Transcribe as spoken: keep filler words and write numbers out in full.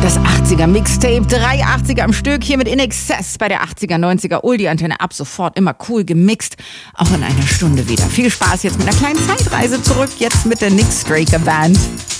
Das achtziger Mixtape, drei achtziger am Stück, hier mit In Excess bei der achtziger, neunziger Oldie-Antenne, ab sofort immer cool gemixt, auch in einer Stunde wieder. Viel Spaß jetzt mit einer kleinen Zeitreise zurück, jetzt mit der Nick Straker Band.